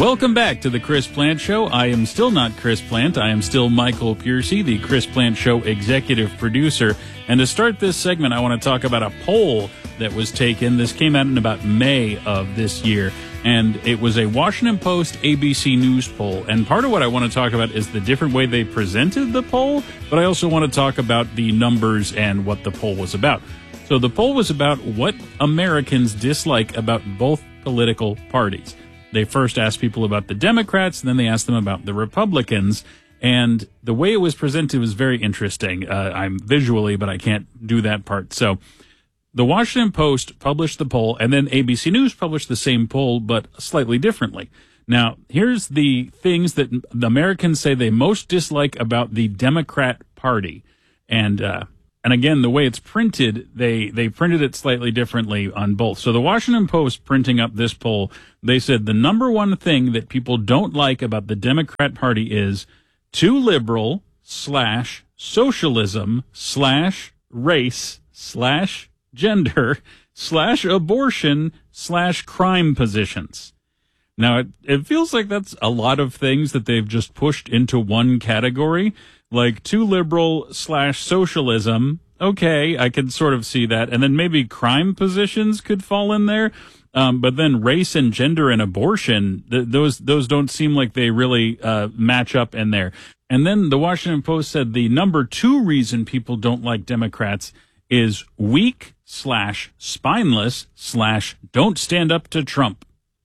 Welcome back to the Chris Plante Show. I am still not Chris Plante. I am still Michael Piercy, the Chris Plante Show executive producer. And to start this segment, I want to talk about a poll that was taken. This came out in about May of this year. And it was a Washington Post ABC News poll. And part of what I want to talk about is the different way they presented the poll. But I also want to talk about the numbers and what the poll was about. So the poll was about what Americans dislike about both political parties. They first asked people about the Democrats, and then they asked them about the Republicans. And the way it was presented was very interesting. I'm visually, but I can't do that part. So the Washington Post published the poll, and then ABC News published the same poll, but slightly differently. Now, here's the things that the Americans say they most dislike about the Democrat Party. And again, the way it's printed, they printed it slightly differently on both. So the Washington Post printing up this poll, they said the number one thing that people don't like about the Democrat Party is too liberal / socialism / race / gender / abortion / crime positions. Now, it feels like that's a lot of things that they've just pushed into one category. Like too liberal / socialism. Okay, I could sort of see that. And then maybe crime positions could fall in there. But then race and gender and abortion, those don't seem like they really match up in there. And then the Washington Post said the number two reason people don't like Democrats is weak / spineless / don't stand up to Trump.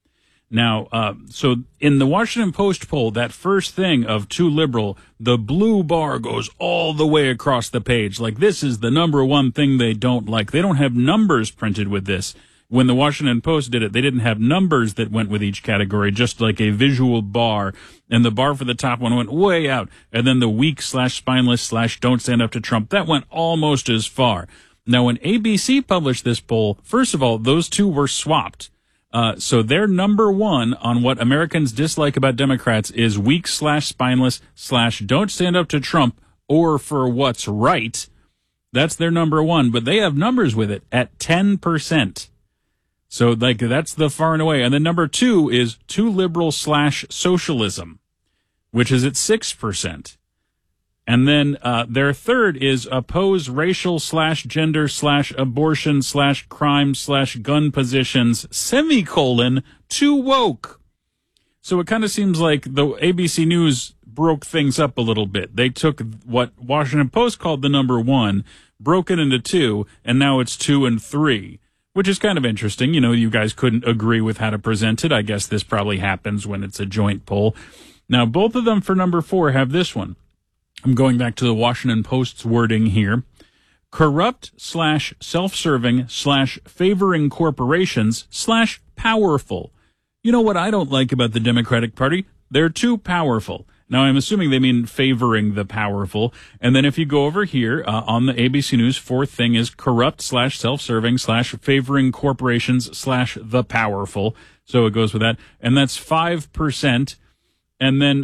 Now, so in the Washington Post poll, that first thing of too liberal, the blue bar goes all the way across the page. Like, this is the number one thing they don't like. They don't have numbers printed with this. When the Washington Post did it, they didn't have numbers that went with each category, just like a visual bar. And the bar for the top one went way out. And then the weak / spineless / don't stand up to Trump, that went almost as far. Now, when ABC published this poll, first of all, those two were swapped. So their number one on what Americans dislike about Democrats is weak / spineless / don't stand up to Trump or for what's right. That's their number one, but they have numbers with it at 10%. So like that's the far and away. And then number two is too liberal / socialism, which is at 6%. And then their third is oppose racial / gender / abortion / crime / gun positions, too woke. So it kind of seems like the ABC News broke things up a little bit. They took what Washington Post called the number one, broke it into two, and now it's 2 and 3, which is kind of interesting. You know, you guys couldn't agree with how to present it. I guess this probably happens when it's a joint poll. Now, both of them for number 4 have this one. I'm going back to the Washington Post's wording here. Corrupt / self-serving / favoring corporations / powerful. You know what I don't like about the Democratic Party? They're too powerful. Now, I'm assuming they mean favoring the powerful. And then if you go over here on the ABC News, fourth thing is corrupt / self-serving / favoring corporations / the powerful. So it goes with that. And that's 5%. And then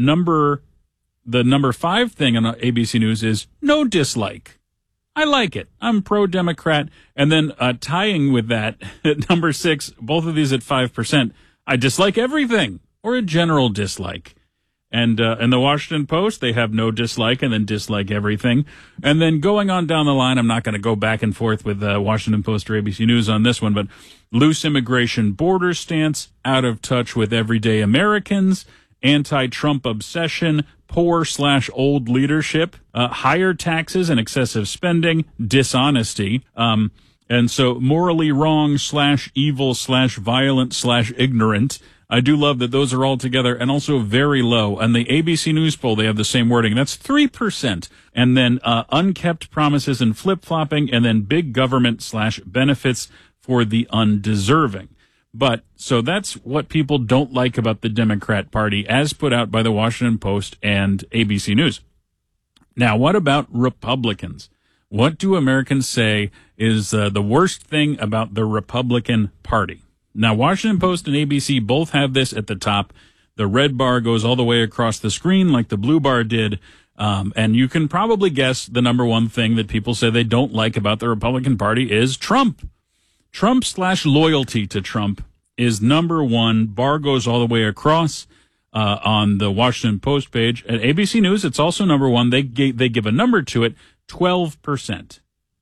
the number 5 thing on ABC News is no dislike. I like it. I'm pro-Democrat. And then tying with that, at number 6, both of these at 5%, I dislike everything, or a general dislike. And in the Washington Post, they have no dislike and then dislike everything. And then going on down the line, I'm not going to go back and forth with Washington Post or ABC News on this one, but loose immigration border stance, out of touch with everyday Americans, anti-Trump obsession, poor / old leadership, higher taxes and excessive spending, dishonesty, and so morally wrong / evil / violent / ignorant. I do love that those are all together and also very low. And the ABC News poll, they have the same wording. That's 3%. And then unkept promises and flip-flopping, and then big government / benefits for the undeserving. But so that's what people don't like about the Democrat Party as put out by the Washington Post and ABC News. Now, what about Republicans? What do Americans say is the worst thing about the Republican Party? Now, Washington Post and ABC both have this at the top. The red bar goes all the way across the screen like the blue bar did. And you can probably guess the number one thing that people say they don't like about the Republican Party is Trump. Trump / loyalty to Trump is number one. Bar goes all the way across on the Washington Post page. At ABC News, it's also number one. They give a number to it, 12%.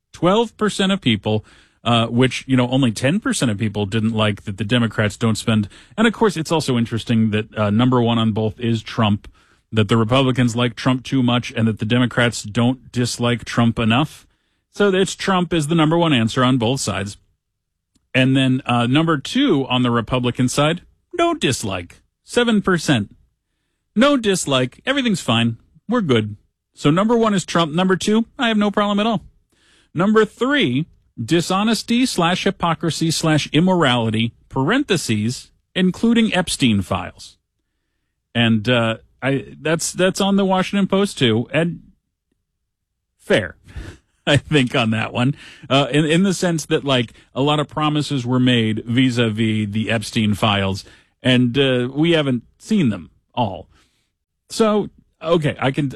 12% of people, which, only 10% of people didn't like that the Democrats don't spend. And, of course, it's also interesting that number one on both is Trump, that the Republicans like Trump too much and that the Democrats don't dislike Trump enough. So it's Trump is the number one answer on both sides. And then number two on the Republican side, no dislike, 7%. No dislike. Everything's fine. We're good. So number one is Trump. Number two, I have no problem at all. Number three, dishonesty / hypocrisy / immorality, parentheses, including Epstein files. And that's on the Washington Post too. And fair. I think on that one, in the sense that like a lot of promises were made vis-a-vis the Epstein files, and we haven't seen them all. So, okay,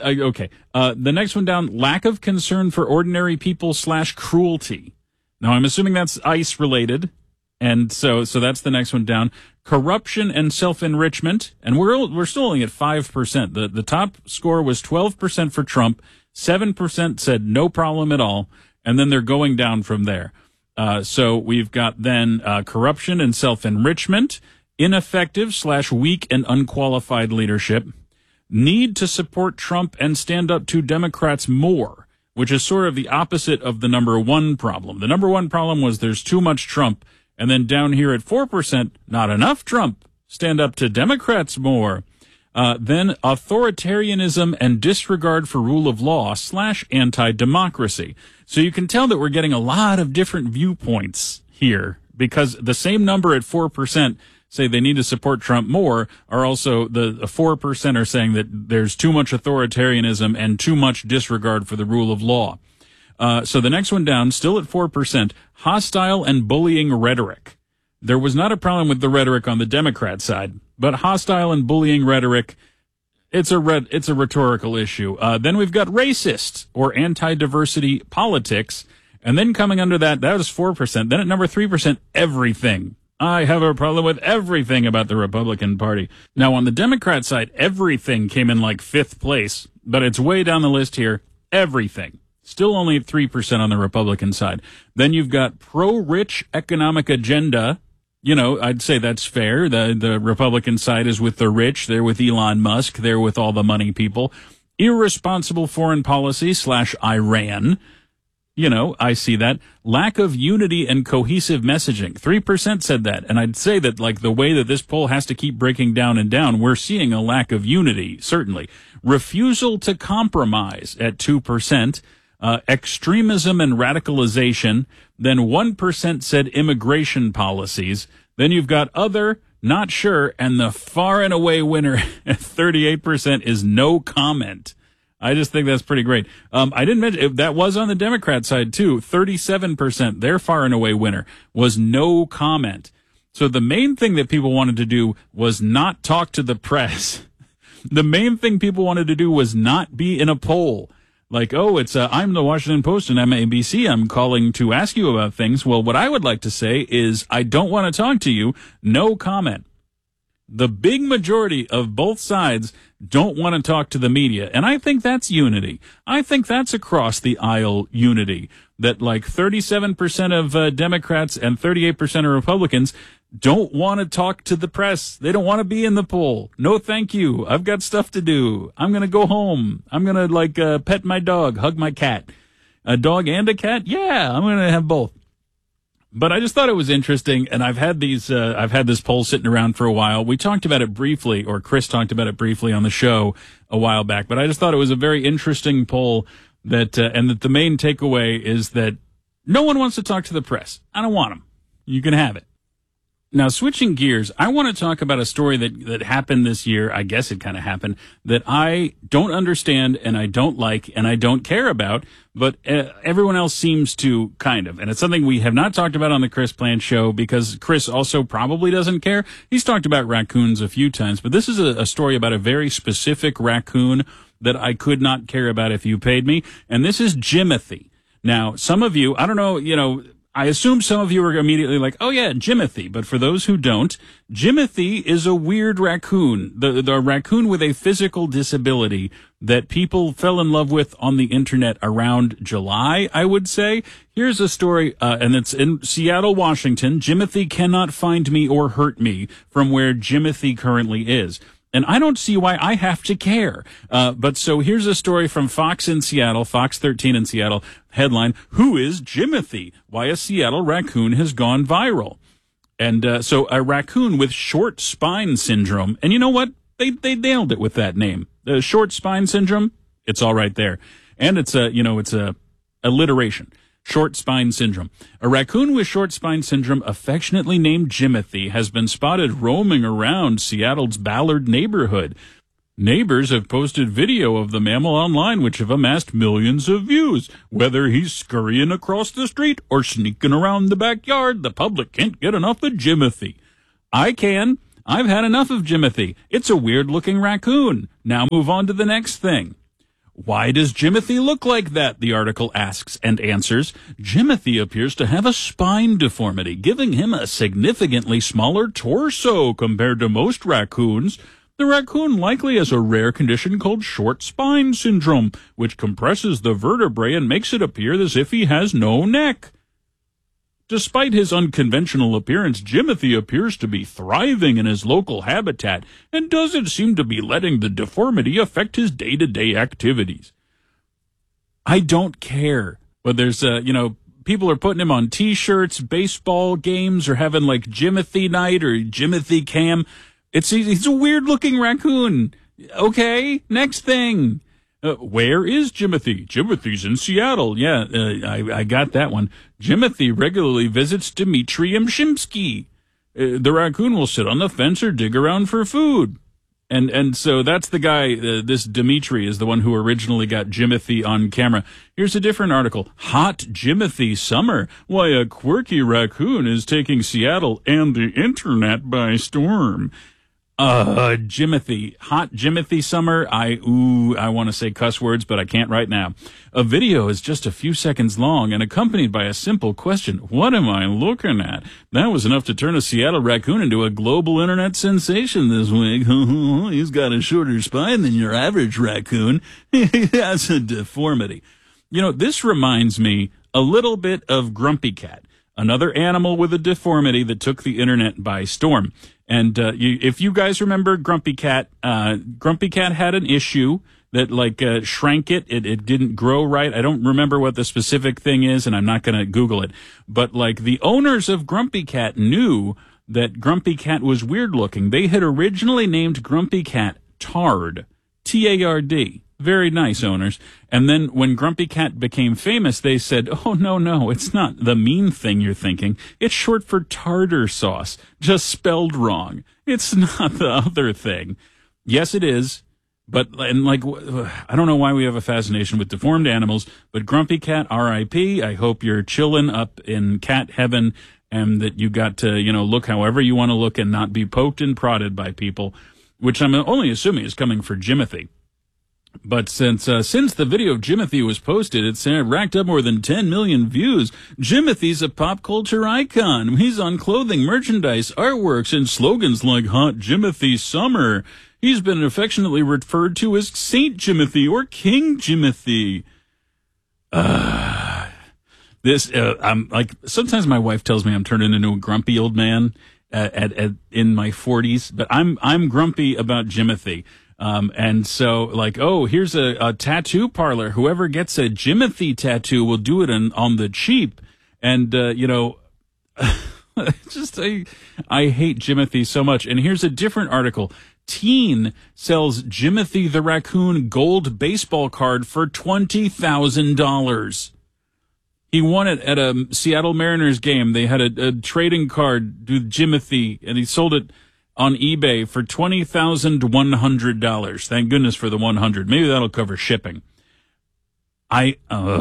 the next one down, lack of concern for ordinary people / cruelty. Now, I'm assuming that's ICE related, and so that's the next one down. Corruption and self-enrichment, and we're still only at 5%. The top score was 12% for Trump. 7% said no problem at all, and then they're going down from there. So we've got then corruption and self-enrichment, ineffective / weak and unqualified leadership, need to support Trump and stand up to Democrats more, which is sort of the opposite of the number one problem. The number one problem was there's too much Trump, and then down here at 4%, not enough Trump, stand up to Democrats more. Then authoritarianism and disregard for rule of law / anti-democracy. So you can tell that we're getting a lot of different viewpoints here because the same number at 4% say they need to support Trump more are also the 4% are saying that there's too much authoritarianism and too much disregard for the rule of law. So the next one down, still at 4%, hostile and bullying rhetoric. There was not a problem with the rhetoric on the Democrat side, but hostile and bullying rhetoric, it's a rhetorical issue. Then we've got racist or anti-diversity politics, and then coming under that was 4%. Then at number 3%, everything. I have a problem with everything about the Republican Party. Now on the Democrat side, everything came in like 5th place, but it's way down the list here. Everything. Still only at 3% on the Republican side. Then you've got pro-rich economic agenda. I'd say that's fair. The Republican side is with the rich. They're with Elon Musk. They're with all the money people. Irresponsible foreign policy / Iran. I see that. Lack of unity and cohesive messaging. 3% said that. And I'd say that like the way that this poll has to keep breaking down and down, we're seeing a lack of unity, certainly. Refusal to compromise at 2%. Extremism and radicalization. Then 1% said immigration policies. Then you've got other, not sure, and the far and away winner at 38% is no comment. I just think that's pretty great. I didn't mention, that was on the Democrat side too. 37%, their far and away winner, was no comment. So the main thing that people wanted to do was not talk to the press. The main thing people wanted to do was not be in a poll. Like, I'm the Washington Post and I'm ABC. I'm calling to ask you about things. Well, what I would like to say is I don't want to talk to you. No comment. The big majority of both sides don't want to talk to the media. And I think that's unity. I think that's across the aisle unity. That like 37% of Democrats and 38% of Republicans don't want to talk to the press. They don't want to be in the poll. No, thank you. I've got stuff to do. I'm going to go home. I'm going to pet my dog, hug my cat. A dog and a cat? Yeah, I'm going to have both. But I just thought it was interesting, and I've had this poll sitting around for a while. We talked about it briefly, or Chris talked about it briefly on the show a while back, but I just thought it was a very interesting poll and that the main takeaway is that no one wants to talk to the press. I don't want them. You can have it. Now, switching gears, I want to talk about a story that happened this year. I guess it kind of happened that I don't understand and I don't like and I don't care about, but everyone else seems to kind of. And it's something we have not talked about on the Chris Plante Show because Chris also probably doesn't care. He's talked about raccoons a few times, but this is a story about a very specific raccoon that I could not care about if you paid me. And this is Jimothy. Now, some of you, I don't know, I assume some of you are immediately like, oh yeah, Jimothy. But for those who don't, Jimothy is a weird raccoon, the raccoon with a physical disability that people fell in love with on the internet around July, I would say. Here's a story, and it's in Seattle, Washington. Jimothy cannot find me or hurt me from where Jimothy currently is. And I don't see why I have to care. But so here's a story from Fox in Seattle, Fox 13 in Seattle. Headline, Who is Jimothy? Why a Seattle raccoon has gone viral. And so a raccoon with short spine syndrome. And you know what? They nailed it with that name. The short spine syndrome, it's all right there. And it's a alliteration. Short spine syndrome. A raccoon with short spine syndrome, affectionately named Jimothy, has been spotted roaming around Seattle's Ballard neighborhood. Neighbors have posted video of the mammal online, which have amassed millions of views. Whether he's scurrying across the street or sneaking around the backyard, the public can't get enough of Jimothy. I can. I've had enough of Jimothy. It's a weird-looking raccoon. Now move on to the next thing. Why does Jimothy look like that? The article asks and answers. Jimothy appears to have a spine deformity, giving him a significantly smaller torso compared to most raccoons. The raccoon likely has a rare condition called short spine syndrome, which compresses the vertebrae and makes it appear as if he has no neck. Despite his unconventional appearance, Jimothy appears to be thriving in his local habitat and doesn't seem to be letting the deformity affect his day-to-day activities. I don't care. But there's, people are putting him on T-shirts, baseball games, or having like Jimothy night or Jimothy cam. He's a weird-looking raccoon. Okay, next thing. Where is Jimothy? Jimothy's in Seattle. Yeah, I got that one. Jimothy regularly visits Dmitry Yamshimsky. The raccoon will sit on the fence or dig around for food. And so that's the guy, this Dmitry is the one who originally got Jimothy on camera. Here's a different article. Hot Jimothy summer. Why a quirky raccoon is taking Seattle and the internet by storm. Jimothy, hot Jimothy summer. I want to say cuss words, but I can't right now. A video is just a few seconds long and accompanied by a simple question. What am I looking at? That was enough to turn a Seattle raccoon into a global internet sensation this week. He's got a shorter spine than your average raccoon. He has a deformity. This reminds me a little bit of Grumpy Cat, another animal with a deformity that took the internet by storm. And if you guys remember Grumpy Cat had an issue that shrank it. It didn't grow right. I don't remember what the specific thing is, and I'm not going to Google it. But the owners of Grumpy Cat knew that Grumpy Cat was weird looking. They had originally named Grumpy Cat Tard, T-A-R-D. Very nice owners. And then when Grumpy Cat became famous, they said, oh, no, it's not the mean thing you're thinking. It's short for tartar sauce, just spelled wrong. It's not the other thing. Yes, it is. But, I don't know why we have a fascination with deformed animals, but Grumpy Cat, R.I.P. I hope you're chilling up in cat heaven and that you got to, look however you want to look and not be poked and prodded by people, which I'm only assuming is coming for Jimothy. But since the video of Jimothy was posted, it's racked up more than 10 million views. Jimothy's a pop culture icon. He's on clothing, merchandise, artworks, and slogans like Hot Jimothy Summer. He's been affectionately referred to as Saint Jimothy or King Jimothy. Sometimes my wife tells me I'm turning into a grumpy old man in my 40s, but I'm grumpy about Jimothy. And so here's a tattoo parlor. Whoever gets a Jimothy tattoo will do it on the cheap. And, I hate Jimothy so much. And here's a different article. Teen sells Jimothy the raccoon gold baseball card for $20,000. He won it at a Seattle Mariners game. They had a trading card with Jimothy, and he sold it on eBay for $20,100. Thank goodness for the 100. Maybe that'll cover shipping. I'm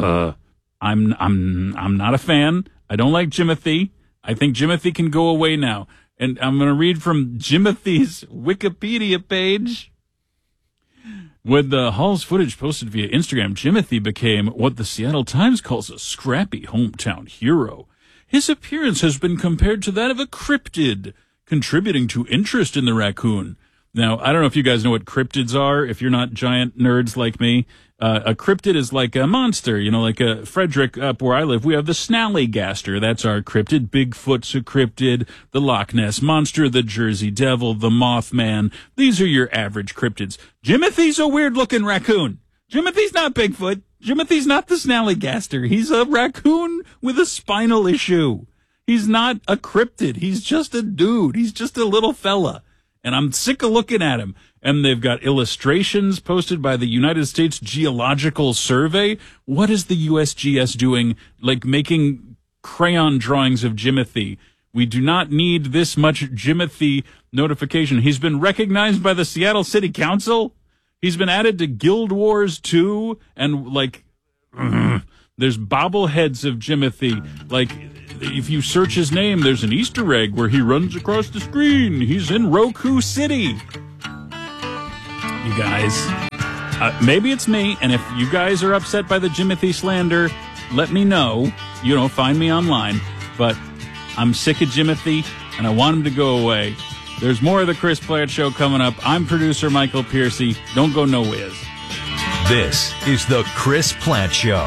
not a fan. I don't like Jimothy. I think Jimothy can go away now. And I'm going to read from Jimothy's Wikipedia page. With the Hall's footage posted via Instagram, Jimothy became what the Seattle Times calls a scrappy hometown hero. his appearance has been compared to that of a cryptid, contributing to interest in the raccoon. Now, I don't know if you guys know what cryptids are, if you're not giant nerds like me. A cryptid is like a monster, like a Frederick up where I live. We have the Snallygaster. That's our cryptid. Bigfoot's a cryptid. The Loch Ness Monster, the Jersey Devil, the Mothman. These are your average cryptids. Jimothy's a weird-looking raccoon. Jimothy's not Bigfoot. Jimothy's not the Snallygaster. He's a raccoon with a spinal issue. He's not a cryptid. He's just a dude. He's just a little fella. And I'm sick of looking at him. And they've got illustrations posted by the United States Geological Survey. What is the USGS doing? Like making crayon drawings of Jimothy. We do not need this much Jimothy notification. He's been recognized by the Seattle City Council. He's been added to Guild Wars 2. And there's bobbleheads of Jimothy. Like, if you search his name, there's an Easter egg where he runs across the screen. He's in Roku City. You guys, maybe it's me, and if you guys are upset by the Jimothy slander, let me know. Find me online. But I'm sick of Jimothy, and I want him to go away. There's more of the Chris Plante Show coming up. I'm producer Michael Piercy. Don't go no whiz. This is the Chris Plante Show.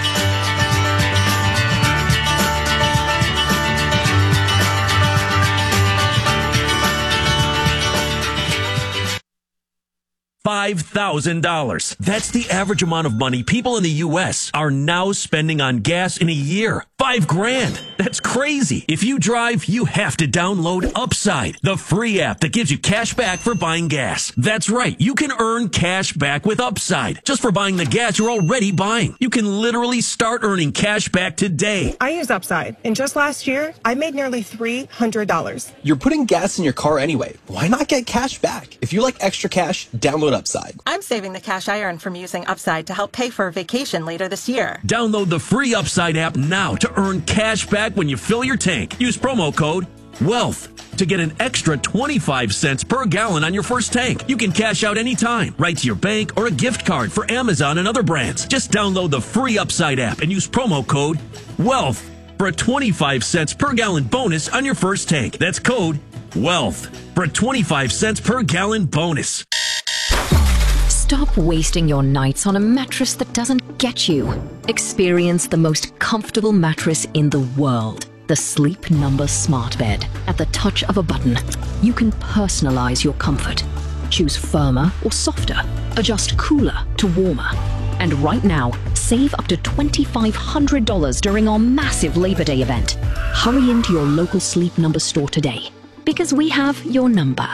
$5,000. That's the average amount of money people in the U.S. are now spending on gas in a year. $5,000. That's crazy. If you drive, you have to download Upside, the free app that gives you cash back for buying gas. That's right. You can earn cash back with Upside just for buying the gas you're already buying. You can literally start earning cash back today. I use Upside, and just last year, I made nearly $300. You're putting gas in your car anyway. Why not get cash back? If you like extra cash, download Upside. I'm saving the cash I earn from using Upside to help pay for a vacation later this year. Download the free Upside app now to earn cash back when you fill your tank. Use promo code WEALTH to get an extra 25 cents per gallon on your first tank. You can cash out anytime, right to your bank or a gift card for Amazon and other brands. Just download the free Upside app and use promo code WEALTH for a 25 cents per gallon bonus on your first tank. That's code WEALTH for a 25 cents per gallon bonus. Stop wasting your nights on a mattress that doesn't get you. Experience the most comfortable mattress in the world. The Sleep Number Smart Bed. At the touch of a button, you can personalize your comfort. Choose firmer or softer. Adjust cooler to warmer. And right now, save up to $2,500 during our massive Labor Day event. Hurry into your local Sleep Number store today, because we have your number.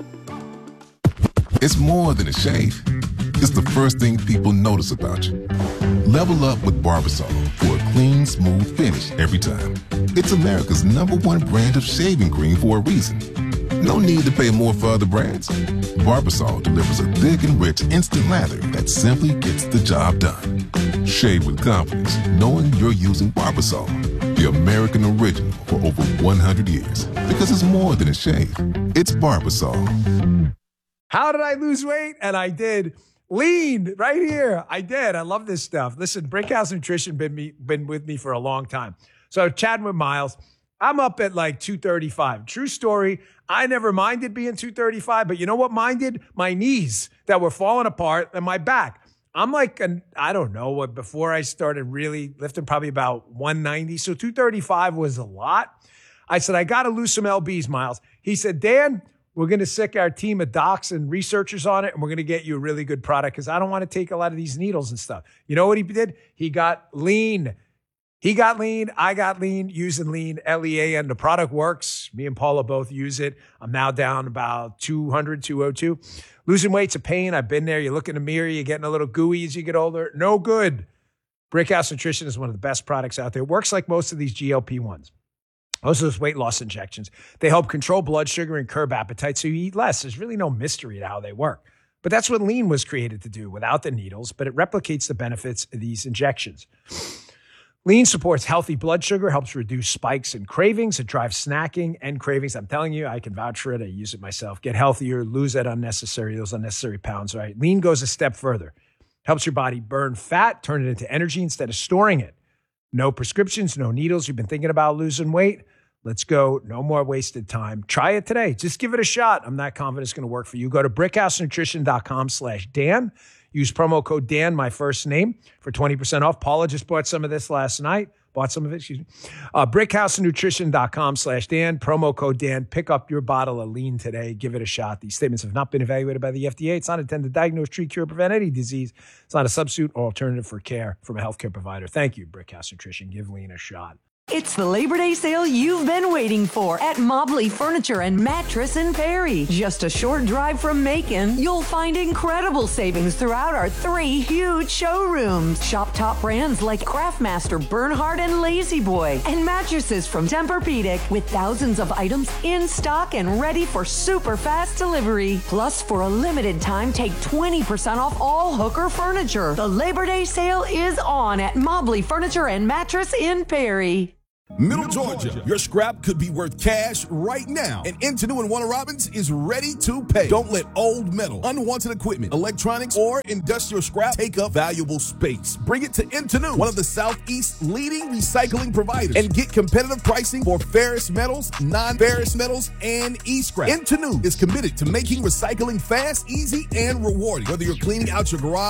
It's more than a shave. It's the first thing people notice about you. Level up with Barbasol for a clean, smooth finish every time. It's America's #1 brand of shaving cream for a reason. No need to pay more for other brands. Barbasol delivers a thick and rich instant lather that simply gets the job done. Shave with confidence, knowing you're using Barbasol, the American original for over 100 years. Because it's more than a shave. It's Barbasol. How did I lose weight? And I did. Lean right here. I did. I love this stuff. Listen, Brickhouse Nutrition been with me for a long time. So chatting with Miles, I'm up at like 235. True story. I never minded being 235, but you know what minded? My knees that were falling apart and my back. I'm like, I don't know what, before I started really lifting, probably about 190. So 235 was a lot. I said, I got to lose some LBs, Miles. He said, Dan, we're going to sick our team of docs and researchers on it, and we're going to get you a really good product because I don't want to take a lot of these needles and stuff. You know what he did? He got lean. He got lean. I got lean using lean, LEA, and the product works. Me and Paula both use it. I'm now down about 200, 202. Losing weight's a pain. I've been there. You look in the mirror, you're getting a little gooey as you get older. No good. Brickhouse Nutrition is one of the best products out there. It works like most of these GLP-1s. Most of those weight loss injections, they help control blood sugar and curb appetite so you eat less. There's really no mystery to how they work. But that's what lean was created to do without the needles, but it replicates the benefits of these injections. Lean supports healthy blood sugar, helps reduce spikes and cravings. It drives snacking and cravings. I'm telling you, I can vouch for it. I use it myself. Get healthier, lose those unnecessary pounds, right? Lean goes a step further. Helps your body burn fat, turn it into energy instead of storing it. No prescriptions, no needles. You've been thinking about losing weight? Let's go. No more wasted time. Try it today. Just give it a shot. I'm not confident it's going to work for you. Go to brickhousenutrition.com/Dan. Use promo code Dan, my first name, for 20% off. Paula just bought some of this last night. brickhousenutrition.com/Dan. Promo code Dan. Pick up your bottle of lean today. Give it a shot. These statements have not been evaluated by the FDA. It's not intended to diagnose, treat, cure, prevent any disease. It's not a substitute or alternative for care from a healthcare provider. Thank you, Brickhouse Nutrition. Give lean a shot. It's the Labor Day sale you've been waiting for at Mobley Furniture and Mattress in Perry. Just a short drive from Macon, you'll find incredible savings throughout our 3 huge showrooms. Shop top brands like Craftmaster, Bernhard, and Lazy Boy, and mattresses from Tempur-Pedic with thousands of items in stock and ready for super fast delivery. Plus, for a limited time, take 20% off all Hooker furniture. The Labor Day sale is on at Mobley Furniture and Mattress in Perry. Middle Georgia, your scrap could be worth cash right now, and Intenu and Warner Robins is ready to pay. Don't let old metal, unwanted equipment, electronics, or industrial scrap take up valuable space. Bring it to Intenu, one of the Southeast's leading recycling providers, and get competitive pricing for ferrous metals, non-ferrous metals, and e-scrap. Intenu is committed to making recycling fast, easy, and rewarding. Whether you're cleaning out your garage,